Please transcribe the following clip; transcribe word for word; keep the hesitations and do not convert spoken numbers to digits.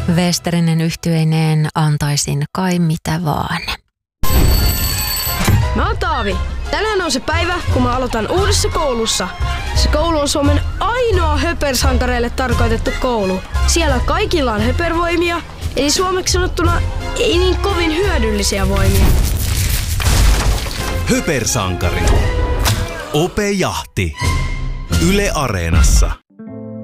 Westerinen yhtyeineen antaisin kai mitä vaan. Mä oon Taavi. Tänään on se päivä, kun mä aloitan uudessa koulussa. Se koulu on Suomen ainoa höpersankareille tarkoitettu koulu. Siellä kaikilla on höpervoimia, eli suomeksi sanottuna ei niin kovin hyödyllisiä voimia. Höpersankari. Ope Jahti. Yle Areenassa.